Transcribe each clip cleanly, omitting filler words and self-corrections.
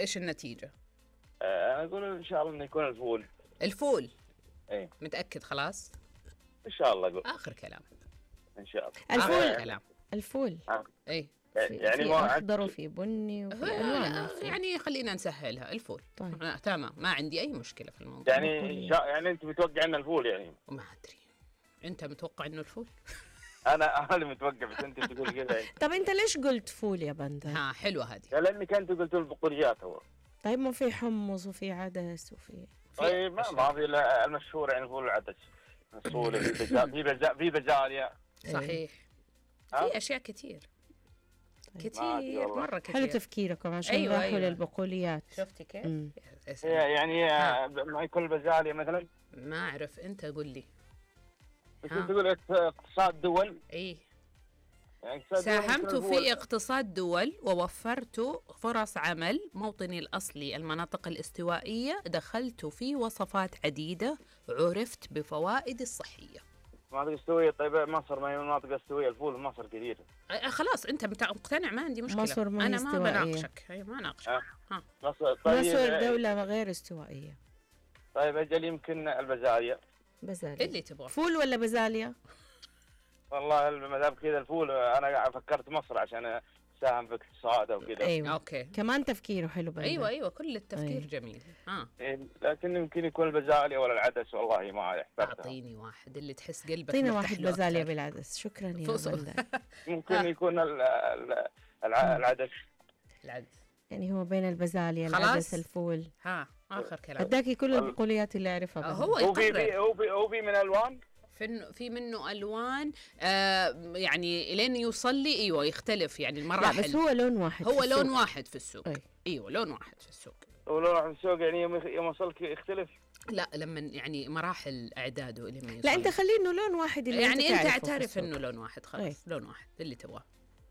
إيش النتيجة؟ أنا أقول إن شاء الله إنه يكون الفول. الفول؟ إيه متأكد خلاص؟ إن شاء الله أقول. آخر كلام. إن شاء الله. آخر الفول. كلام. الفول إيه يعني في ما أخضر وفي بني وفي ألوان الفول. يعني خلينا نسهلها الفول. طيب. تمام، ما عندي أي مشكلة في الموضوع. يعني أنت متوقع إن الفول يعني؟ ما أدري، أنت متوقع إنه الفول؟ أنا اللي متوقع، بس أنت تقول كذا يعني. طب أنت ليش قلت فول يا بندر؟ ها حلوة هذه. لأنك أنت قلت البقوليات هو. طيب ما في حمص وفي عدس وفي طيب ما في المشهور يعني الفول والعدس. الفول في بزاليا. صحيح. في أشياء كثير كثير مرة كثير. حلو تفكيركم عشان أيوة راحوا أيوة. للبقوليات. شفتي كيف؟ يعني ما يكون بزاليا مثلا. ما أعرف، أنت قل لي. بس تقول اقتصاد دول. إيه يعني ساهمت في اقتصاد دول ووفرت فرص عمل موطني الأصلي المناطق الاستوائية، دخلت في وصفات عديدة، عرفت بفوائد الصحية. مناطق استوائية. طيب مصر ما هي مناطق استوائية، الفول في مصر كثير. خلاص أنت مقتنع، ما عندي مشكلة. مصر ما أنا ما استوائية. بناقشك. ما ناقشك. مصر. طيب مصر دولة غير استوائية. طيب أجل يمكن البزالية. بزالية اللي تبغى. فول ولا بزالية؟ والله ما دام كذا الفول، أنا فكرت مصر عشان ساهم في اقتصاده وكذا. أيوة. أوكي. كمان تفكيره حلو بندر. أيوة كل التفكير جميل. لكن يمكن يكون البزالية ولا العدس، والله ما يحتاج. أعطيني واحد اللي تحس قلبك أعطينا مرتاح واحد له بزالية أكتر. بالعدس. شكرا يا بندر. ممكن يكون العدس. العدس يعني هو بين البزالية خلاص؟ العدس الفول. آخر كلام. أداكي كل البقوليات اللي أعرفها بندر. هو يقرر. هو في من الألوان. في منه ألوان. يعني لين يوصل لي أيوة يختلف يعني لا المراحل. بس هو لون واحد. هو في لون السوق. واحد في السوق. أيوة لون واحد في السوق. ولون واحد في السوق يعني يوم وصلك يختلف. لا لما يعني مراحل إعداده لما يوصل. لا أنت خليه إنه لون واحد اللي يعني أنت تعرفه في اعترف السوق. إنه لون واحد خلاص. لون واحد اللي تبغاه.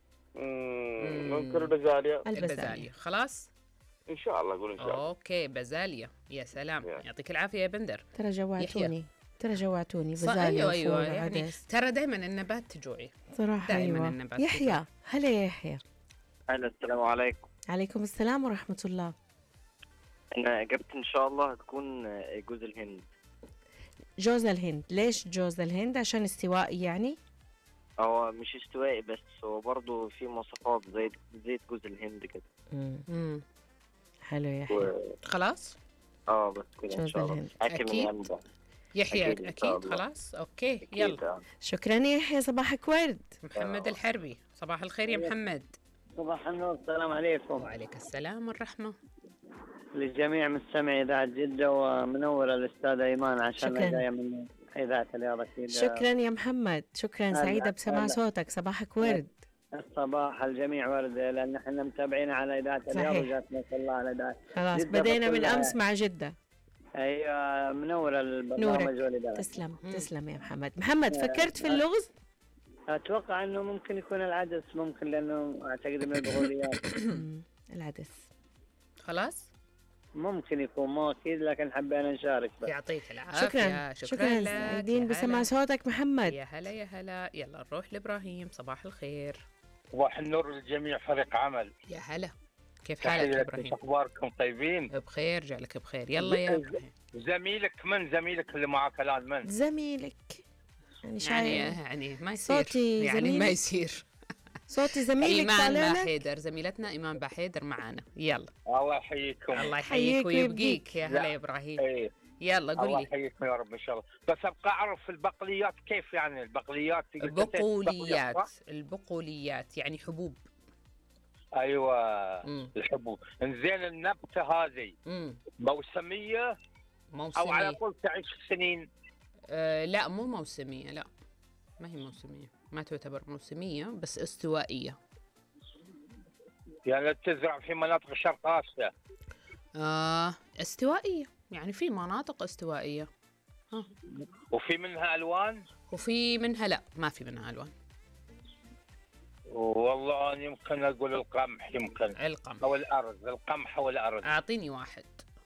ممكن البزالية. البزالية خلاص. إن شاء الله أقول إن شاء الله. أوكي بزالية. يا سلام يعطيك العافية يا بندر. ترى جوعتوني أيوة بزالية يعني وعدس. ترى دائما النبات تجوعي صراحة. دائما أيوة. النبات يحيى، هلا يا يحيى. أهلا، السلام عليكم. عليكم السلام ورحمة الله. أنا إجابتي إن شاء الله هتكون جوز الهند. جوز الهند. ليش جوز الهند؟ عشان استوائي يعني؟ هو مش استوائي بس هو برضو في مواصفات زي زيت جوز الهند كده. حلو يا يحيى. خلاص. بس كده إن جوز شاء الله. الهند. أكيد. يحيى أكيد خلاص. أوكي يلا. شكرا يا يحيى، صباحك ورد. محمد الحربي، صباح الخير يا محمد. صباح النور، السلام عليكم. وعليك السلام والرحمة. للجميع مستمعي إذاعة جدة، ومنورة الأستاذة إيمان عشان شكراً. جاية من إذاعة الرياض أكيد. شكرا يا محمد، شكرا. سعيدة بسماع صوتك. صباحك ورد. الصباح الجميع ورد، لأن احنا متابعين على إذاعة الرياض وجات ما شاء الله على إذاعة. خلاص بدينا من أمس مع جدة. أيوة منورة البرنامج والإذاعة. تسلم يا محمد. فكرت في اللغز؟ أتوقع أنه ممكن يكون العدس، ممكن لأنه أعتقد من البقوليات. العدس خلاص ممكن يكون مو أكيد، لكن حبينا نشارك بس. يعطيك العافية. شكرا سعيدين بسمع صوتك محمد. يا هلا. يلا نروح لإبراهيم. صباح الخير. صباح النور للجميع، فريق عمل. يا هلا، كيف حالك يا إبراهيم؟ أخباركم طيبين؟ بخير، جعلك بخير. يلا يا إبراهيم. زميلك اللي معك الآن من؟ زميلك يعني ما يصير. صوتي يعني زميلك. ما يصير. صوتي زميلك إيمان طالع لك. باحيدر، زميلتنا إيمان باحيدر معنا. يلا. الله يحييكم. الله يحييك ويبقيك. يا هلا يا إبراهيم. يلا قل لي. الله يحييكم يا رب إن شاء الله. بس أبقى أعرف البقليات كيف يعني البقليات. البقوليات يعني حبوب. أيوة. الحبوب. إنزين النبتة هذه موسمية أو على طول تعيش سنين؟ لا مو موسمية، لا ما هي موسمية، ما تعتبر موسمية بس استوائية. يعني تزرع في مناطق شرق آسيا؟ استوائية، يعني في مناطق استوائية. وفي منها ألوان؟ وفي منها لا، ما في منها ألوان. والله أنا يمكن أقول القمح، القمح أو الأرز. القمح أو الأرز. أعطيني واحد.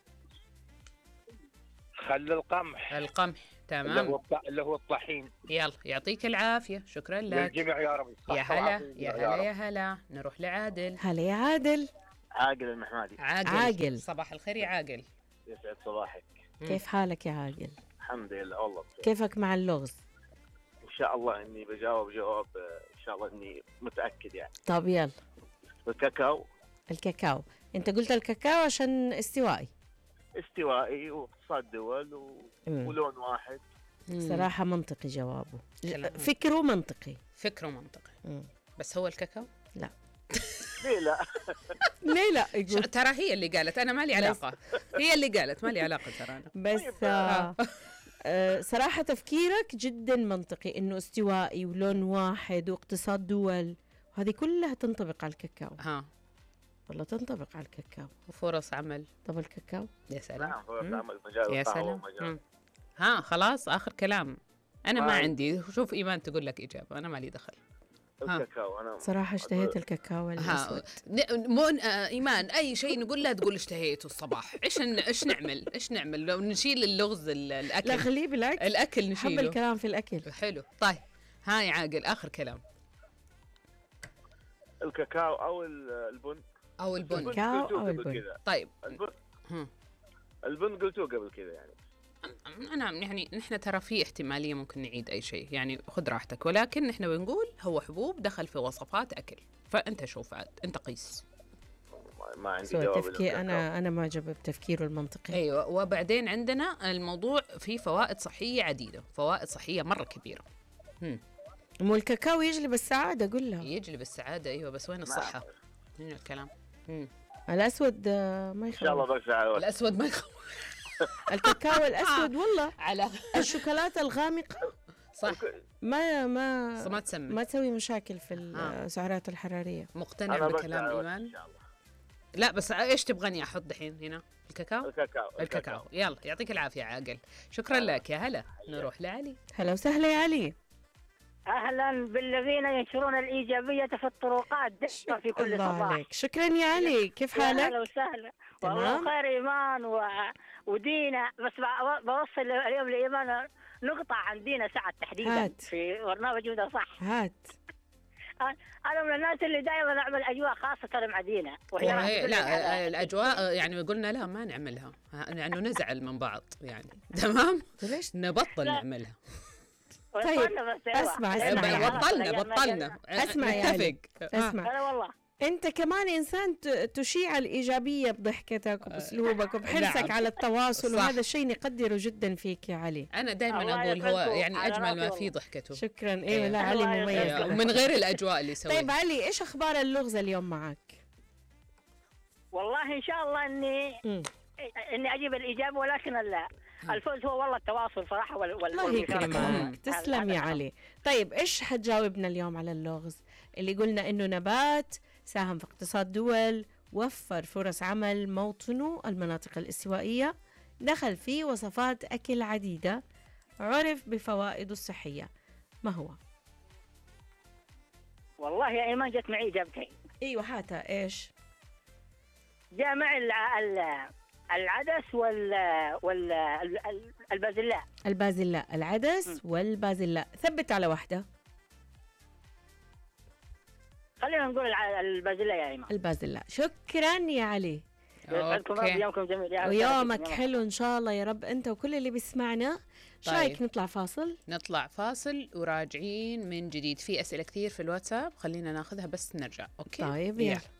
خل القمح. تمام. اللي هو الطحين. يلا يعطيك العافية. شكرا لك. للجميع يا رب. يا هلا. نروح لعادل. هلا يا عادل. عاقل المحمادي. عاقل. صباح الخير يا عاقل. يسعد صباحك. كيف حالك يا عاقل؟ الحمد لله والله بخير. كيفك مع اللغز؟ ان شاء الله اني بجاوب جواب ان شاء الله اني متاكد يعني. طب يلا. الكاكاو الكاكاو، انت قلت الكاكاو عشان استوائي. استوائي واقتصاد دول ولون واحد. صراحة منطقي جوابه، كلام. فكره منطقي. فكره منطقي. بس هو الكاكاو؟ لا. ليه لا؟ ليه لا يقول؟ ترى هي اللي قالت، انا ما لي علاقه. هي اللي قالت، ما لي علاقه ترى انا. بس صراحة تفكيرك جدا منطقي، انه استوائي ولون واحد واقتصاد دول، وهذه كلها تنطبق على الكاكاو. والله تنطبق على الكاكاو. وفرص عمل. طب الكاكاو؟ يا سلام. نعم فرص عمل، مجال يا القهوة سلام. خلاص آخر كلام. أنا ما عندي. شوف إيمان تقول لك إجابة، أنا ما لي دخل. الكاكاو. أنا صراحة اشتهيت الكاكاو الأسود. إيمان أي شيء نقول لها تقول اشتهيته الصباح. إيش نعمل لو نشيل اللغز الأكل؟ لا خليه بالعكس، الأكل نشيله. حب الكلام في الأكل. حلو. طيب ها يا عاقل آخر كلام. الكاكاو أو البن. أو البن. الكاكاو أو البن. طيب البن قلتوه قبل كذا يعني. أنا يعني نحن ترى في احتمالية ممكن نعيد أي شيء، يعني خذ راحتك، ولكن نحن بنقول هو حبوب دخل في وصفات أكل، فأنت شوف عاد أنت قيس. ما عندي جواب. تفكير أنا معجبة بتفكيره المنطقي. أيوة. وبعدين عندنا الموضوع فيه فوائد صحية عديدة، فوائد صحية مرة كبيرة. مو الكاكاو يجلب السعادة، قل لها. يجلب السعادة أيوة، بس وين الصحة؟ من الكلام. الأسود ما يخوف. إن شاء الله بس الأسود ما يخوف. الكاكاو الأسود والله على الشوكولاتة الغامقة صح. ما تسمم، ما تسوي مشاكل في السعرات الحرارية. مقتنع بكلام إيمان؟ لا بس ايش تبغاني احط دحين هنا؟ الكاكاو. يلا يعطيك العافية عاقل، شكرا لك يا هلا. نروح لعلي. هلا وسهلا يا علي. أهلا بالذين ينشرون الإيجابية في الطرقات في كل الله صباح. عليك. شكرا يا علي، كيف حالك؟ أهلا وسهلا. والله خير إيمان ودينا. بس بوصل اليوم لإيمان نقطة عن دينا سعد تحديدا. هات. في برنامج جودة صح. هات. أنا من الناس اللي دائما أعمل أجواء خاصة مع دينا. لا الأجواء يعني قلنا لها ما نعملها، يعني نزعل من بعض يعني. تمام. ليش نبطل نعملها؟ طيب اسمع بطلنا اسمع يا علي، اسمع. أنا والله انت كمان انسان تشيع الايجابيه بضحكتك وباسلوبك وبحرصك على التواصل، وهذا الشيء نقدره جدا فيك يا علي. انا دائما اقول هو يعني اجمل ما فيه ضحكته. شكرا. ايوه لا علي مميز ومن غير الاجواء اللي يسويها. طيب علي ايش اخبار اللغز اليوم معك؟ والله ان شاء الله اني اجيب الاجابه، ولكن الفوز هو والله التواصل صراحه الله يكرمك. تسلم يا علي. طيب ايش حتجاوبنا اليوم على اللغز اللي قلنا انه نبات ساهم في اقتصاد دول، وفر فرص عمل موطنه المناطق الاستوائية، دخل فيه وصفات أكل عديدة، عرف بفوائده الصحية، ما هو؟ والله يا إيمان جت معي إجابتين. أيوة هاتها. إيش؟ جاء معي العدس والبازلاء. البازلاء، العدس والبازلاء. ثبت على واحدة. خلينا نقول البازلاء يا إيمان. البازلاء. شكرا يا علي. يومكم جميل. ويومك حلو إن شاء الله يا رب أنت وكل اللي بيسمعنا. طيب. رايك نطلع فاصل؟ نطلع فاصل وراجعين من جديد. في أسئلة كثير في الواتساب، خلينا ناخذها بس نرجع. أوكي. طيب يلا.